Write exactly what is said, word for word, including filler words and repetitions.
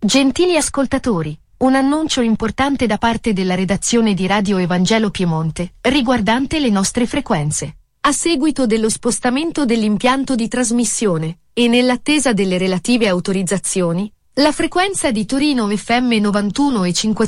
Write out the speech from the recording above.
Gentili ascoltatori, un annuncio importante da parte della redazione di Radio Evangelo Piemonte, riguardante le nostre frequenze. A seguito dello spostamento dell'impianto di trasmissione, e nell'attesa delle relative autorizzazioni, la frequenza di Torino F M novantuno e cinquecento